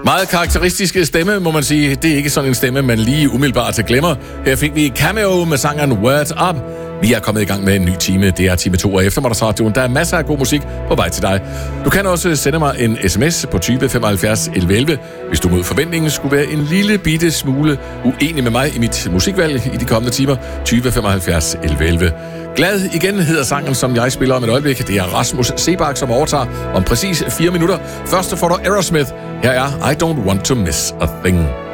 Meget karakteristiske stemme, må man sige. Det er ikke sådan en stemme, man lige umiddelbart glemmer. Her fik vi Cameo med sangeren Word Up. Vi er kommet i gang med en ny time. Det er time 2 af Eftermiddagsradioen. Der er masser af god musik på vej til dig. Du kan også sende mig en sms på 20 75 11 11, hvis du mod forventningen skulle være en lille bitte smule uenig med mig i mit musikvalg i de kommende timer. 20 75 11 11. Glad igen hedder sangen, som jeg spiller om et øjeblik. Det er Rasmus Sebak, som overtager om præcis 4 minutter. Først får du Aerosmith. Her er I Don't Want To Miss A Thing.